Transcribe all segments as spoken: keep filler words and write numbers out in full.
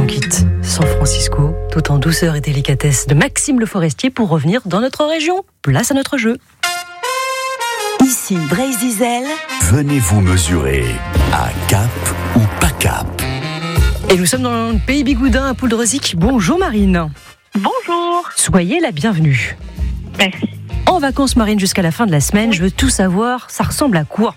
on quitte San Francisco, tout en douceur et délicatesse de Maxime Le Forestier pour revenir dans notre région. Place à notre jeu. Ici Brésil. Venez vous mesurer à Cap ou pas Cap. Et nous sommes dans le pays bigoudin à Pouldreuzic. Bonjour Marine. Bonjour. Soyez la bienvenue. Merci. En vacances Marine jusqu'à la fin de la semaine, je veux tout savoir, ça ressemble à quoi?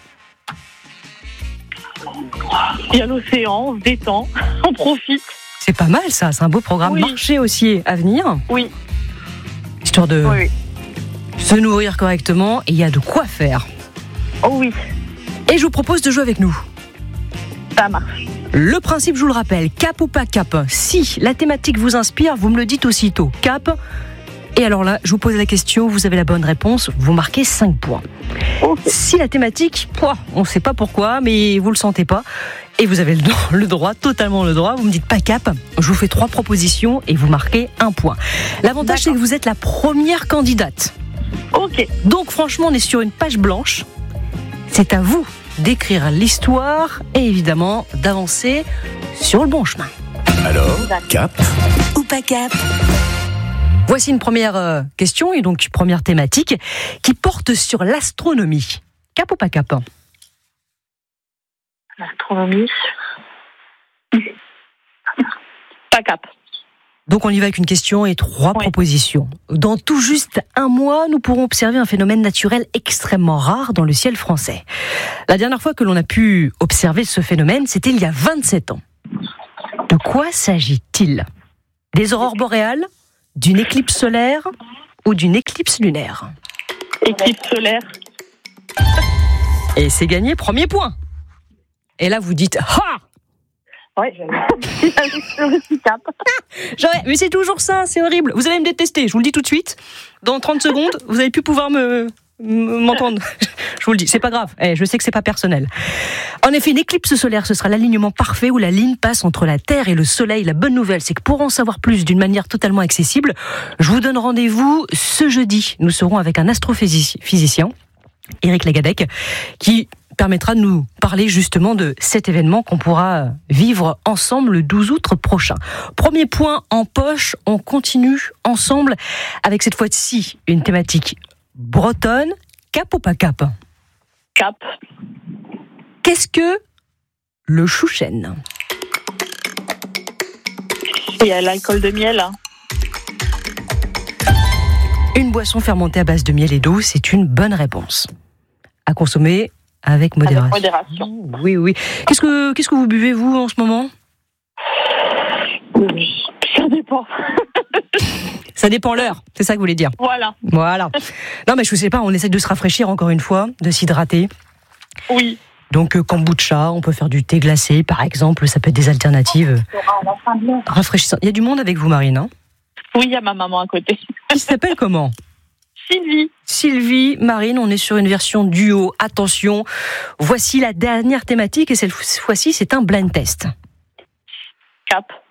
Il y a l'océan, on se détend, on profite. C'est pas mal ça, c'est un beau programme. Oui. Marché aussi à venir. Oui. Histoire de Oui, oui. se nourrir correctement, et il y a de quoi faire. Oh oui, Et je vous propose de jouer avec nous. ça marche. Le principe, je vous le rappelle, cap ou pas cap. Si la thématique vous inspire, vous me le dites aussitôt. Cap. Et alors là, je vous pose la question, vous avez la bonne réponse, vous marquez cinq points. Ok. Si la thématique, pouah, on ne sait pas pourquoi, mais vous le sentez pas, et vous avez le, le droit, totalement le droit, vous me dites pas cap, je vous fais trois propositions et vous marquez un point. L'avantage, c'est que vous êtes la première candidate. Ok. Donc franchement, on est sur une page blanche. C'est à vous d'écrire l'histoire et évidemment d'avancer sur le bon chemin. Alors, Cap Ou pas Cap. Voici une première euh, question et donc première thématique qui porte sur l'astronomie. Cap ou pas cap? L'astronomie. Pas cap. Donc on y va avec une question et trois Oui. propositions. Dans tout juste un mois, nous pourrons observer un phénomène naturel extrêmement rare dans le ciel français. La dernière fois que l'on a pu observer ce phénomène, c'était il y a vingt-sept ans. De quoi s'agit-il? Des aurores boréales, d'une éclipse solaire ou d'une éclipse lunaire? Éclipse solaire. Et c'est gagné, premier point. Et là vous dites « Ha !» Ouais, j'avais cap. J'aurais- Mais c'est toujours ça, c'est horrible. Vous allez me détester, je vous le dis tout de suite. Dans trente secondes, vous allez plus pouvoir me m- m'entendre. Je vous le dis, c'est pas grave. Eh, je sais que c'est pas personnel. En effet, une éclipse solaire, ce sera l'alignement parfait où la ligne passe entre la Terre et le Soleil. La bonne nouvelle, c'est que pour en savoir plus d'une manière totalement accessible, je vous donne rendez-vous ce jeudi. Nous serons avec un astrophysicien, Éric Lagadec, qui permettra de nous parler justement de cet événement qu'on pourra vivre ensemble le douze août prochain. Premier point en poche, on continue ensemble avec cette fois-ci une thématique bretonne. Cap ou pas cap? Cap. Qu'est-ce que le chouchen? Il y a l'alcool de miel. Hein. Une boisson fermentée à base de miel et d'eau, c'est une bonne réponse. À consommer avec modération. Avec modération. Oui, oui. Qu'est-ce que, qu'est-ce que vous buvez, vous, en ce moment? Ça dépend. Ça dépend l'heure, c'est ça que vous voulez dire? Voilà. Voilà. Non, mais je sais pas, on essaie de se rafraîchir encore une fois, de s'hydrater. Oui. Donc, euh, kombucha, on peut faire du thé glacé, par exemple, ça peut être des alternatives rafraîchissantes. Il y a du monde avec vous, Marine, hein? Oui, il y a ma maman à côté. Qui s'appelle comment? Sylvie. Sylvie, Marine, on est sur une version duo. Attention, voici la dernière thématique et cette fois-ci, c'est un blind test. Cap.